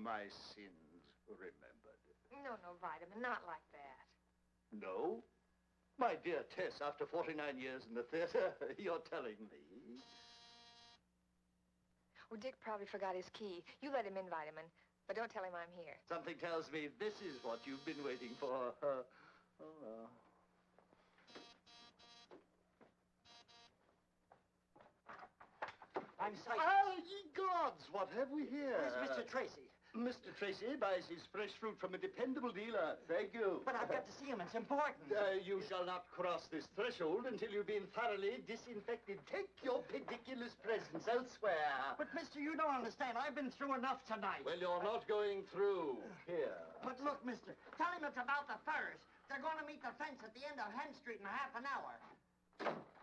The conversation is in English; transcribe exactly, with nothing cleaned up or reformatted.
my sins remembered. No, no, Vitamin, not like that. No? My dear Tess, after forty-nine years in the theater, you're telling me. Oh, Dick probably forgot his key. You let him in, Vitamin, but don't tell him I'm here. Something tells me this is what you've been waiting for. Uh, oh, I'm sorry. Ah, ye gods, what have we here? Where's Mister Tracy? Mister Tracy buys his fresh fruit from a dependable dealer. Thank you. But I've got to see him. It's important. Uh, you shall not cross this threshold until you've been thoroughly disinfected. Take your pediculous presence elsewhere. But, mister, you don't understand. I've been through enough tonight. Well, you're not going through. Here. But look, mister, tell him it's about the furs. They're going to meet the fence at the end of Hen Street in half an hour.